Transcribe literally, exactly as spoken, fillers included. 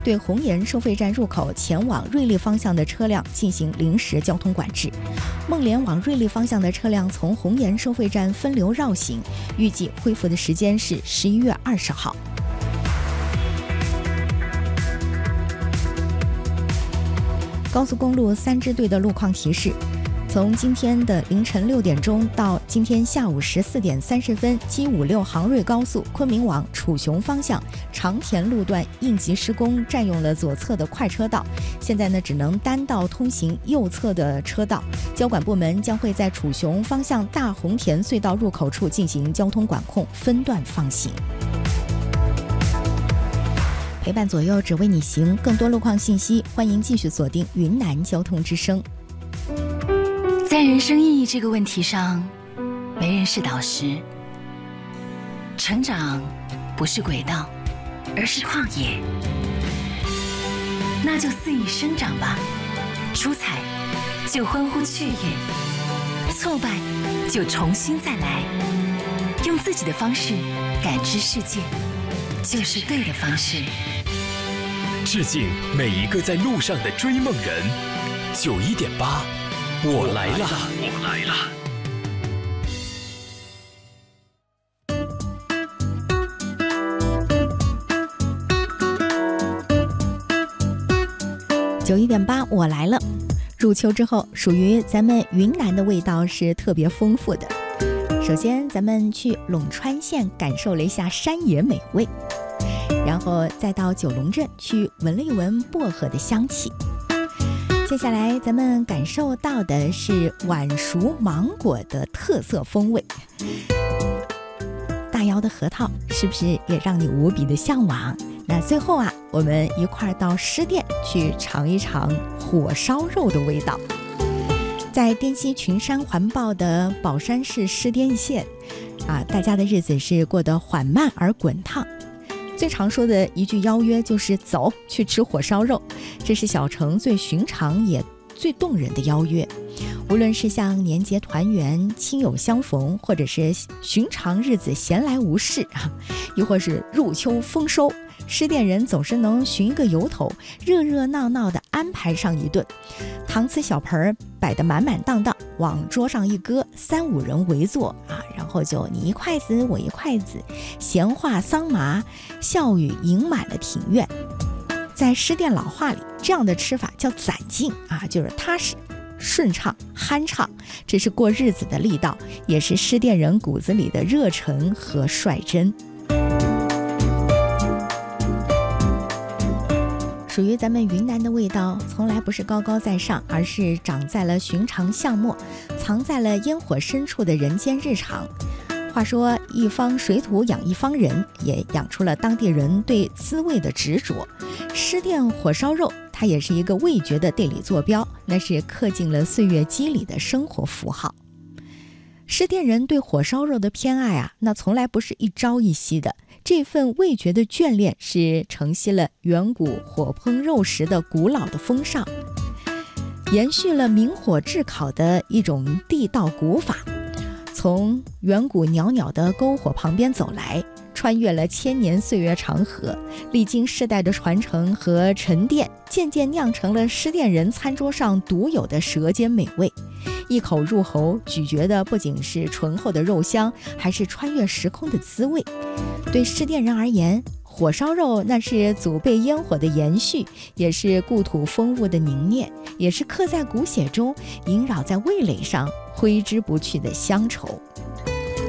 对红岩收费站入口前往瑞丽方向的车辆进行临时交通管制。孟连往瑞丽方向的车辆从红岩收费站分流绕行，预计恢复的时间是十一月二十号。高速公路三支队的路况提示：从今天的凌晨六点钟到今天下午十四点三十分，G五六杭瑞高速昆明往楚雄方向长田路段应急施工，占用了左侧的快车道，现在呢只能单道通行右侧的车道。交管部门将会在楚雄方向大红田隧道入口处进行交通管控，分段放行。陪伴左右，只为你行。更多路况信息，欢迎继续锁定云南交通之声。 在人生意义这个问题上，没人是导师。成长不是轨道，而是旷野。那就肆意生长吧，出彩就欢呼雀跃，挫败就重新再来，用自己的方式感知世界，就是对的方式。 致敬每一个在路上的追梦人。九一点八，我来了，我来了。九一点八，我来了。入秋之后，属于咱们云南的味道是特别丰富的。首先，咱们去陇川县感受了一下山野美味，然后再到九龙镇去闻了一闻薄荷的香气。接下来咱们感受到的是晚熟芒果的特色风味。大窑的核桃是不是也让你无比的向往？那最后啊，我们一块到施甸去尝一尝火烧肉的味道。在滇西群山环抱的保山市施甸县啊，大家的日子是过得缓慢而滚烫。最常说的一句邀约就是走去吃火烧肉，这是小城最寻常也最动人的邀约。无论是像年节团圆、亲友相逢，或者是寻常日子闲来无事啊，亦或是入秋丰收，施甸人总是能寻一个由头，热热闹闹地安排上一顿。搪瓷小盆摆得满满当当，往桌上一搁，三五人围坐啊，然后就你一筷子我一筷子，闲话桑麻，笑语盈满了庭院。在施甸老话里，这样的吃法叫攒劲啊，就是踏实、顺畅、酣畅，这是过日子的力道，也是施甸人骨子里的热忱和率真。属于咱们云南的味道，从来不是高高在上，而是长在了寻常巷陌，藏在了烟火深处的人间日常。话说一方水土养一方人，也养出了当地人对滋味的执着。施甸火烧肉，它也是一个味觉的地理坐标，那是刻进了岁月肌理的生活符号。施甸人对火烧肉的偏爱啊，那从来不是一朝一夕的，这份味觉的眷恋是承袭了远古火烹肉食的古老的风尚，延续了明火炙烤的一种地道古法。从远古袅袅的篝火旁边走来，穿越了千年岁月长河，历经世代的传承和沉淀，渐渐酿成了施甸人餐桌上独有的舌尖美味。一口入喉，咀嚼的不仅是醇厚的肉香，还是穿越时空的滋味。对施甸人而言，火烧肉那是祖辈烟火的延续，也是故土风物的凝练，也是刻在骨血中、萦绕在味蕾上挥之不去的乡愁。